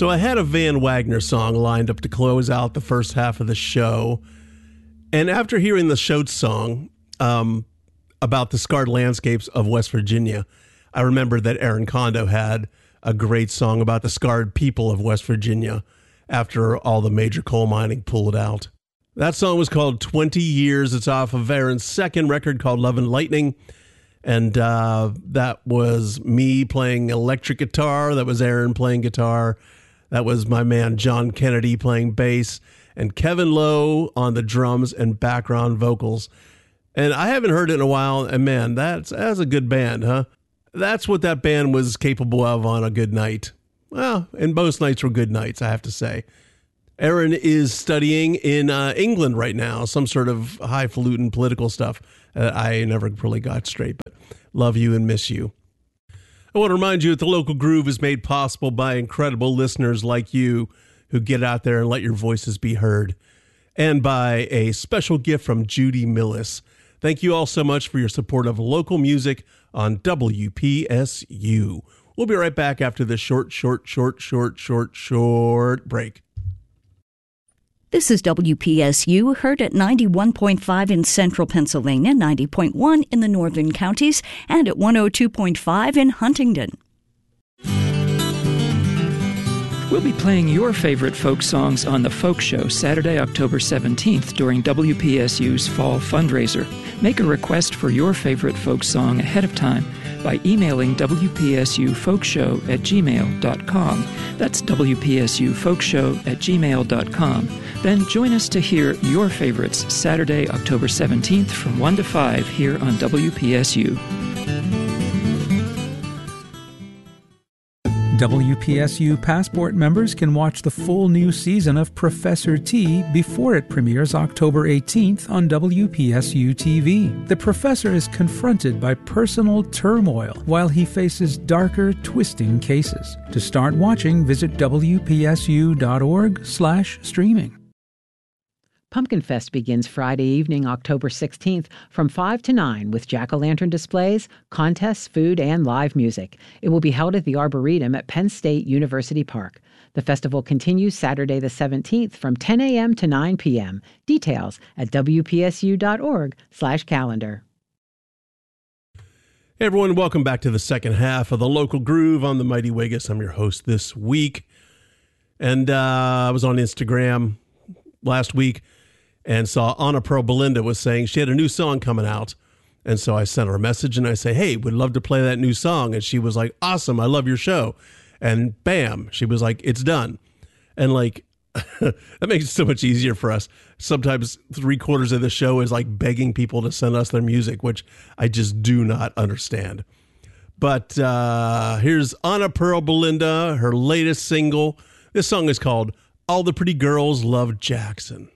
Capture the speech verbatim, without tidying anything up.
So I had a Van Wagner song lined up to close out the first half of the show. And after hearing the Shote song um, about the scarred landscapes of West Virginia, I remembered that Aaron Kondo had a great song about the scarred people of West Virginia after all the major coal mining pulled out. That song was called twenty years. It's off of Aaron's second record called Love and Lightning. And uh, that was me playing electric guitar. That was Aaron playing guitar. That was my man John Kennedy playing bass. And Kevin Lowe on the drums and background vocals. And I haven't heard it in a while. And man, that's, that's a good band, huh? That's what that band was capable of on a good night. Well, and most nights were good nights, I have to say. Aaron is studying in uh, England right now, some sort of highfalutin political stuff. Uh, I never really got straight, but love you and miss you. I want to remind you that the Local Groove is made possible by incredible listeners like you who get out there and let your voices be heard, and by a special gift from Judy Millis. Thank you all so much for your support of local music on W P S U. We'll be right back after this short, short, short, short, short, short break. This is W P S U, heard at ninety-one point five in central Pennsylvania, ninety point one in the northern counties, and at one oh two point five in Huntingdon. We'll be playing your favorite folk songs on The Folk Show Saturday, October seventeenth during W P S U's Fall Fundraiser. Make a request for your favorite folk song ahead of time by emailing W P S U folkshow at gmail dot com. That's W P S U folkshow at gmail dot com. Then join us to hear your favorites Saturday, October seventeenth from one to five here on W P S U. W P S U Passport members can watch the full new season of Professor T before it premieres October eighteenth on W P S U T V. The professor is confronted by personal turmoil while he faces darker, twisting cases. To start watching, visit W P S U dot org slash streaming. Pumpkin Fest begins Friday evening, October sixteenth, from five to nine with jack-o'-lantern displays, contests, food, and live music. It will be held at the Arboretum at Penn State University Park. The festival continues Saturday the seventeenth from ten a.m. to nine p.m. Details at W P S U dot org slash calendar. Hey everyone, welcome back to the second half of the Local Groove. I'm the Mighty Wiggis. I'm your host this week. And uh, I was on Instagram last week and saw Anna Pearl Belinda was saying she had a new song coming out. And so I sent her a message and I say, hey, would love to play that new song. And she was like, awesome, I love your show. And bam, she was like, it's done. And like, that makes it so much easier for us. Sometimes three quarters of the show is like begging people to send us their music, which I just do not understand. But uh, here's Anna Pearl Belinda, her latest single. This song is called All the Pretty Girls Love Jackson.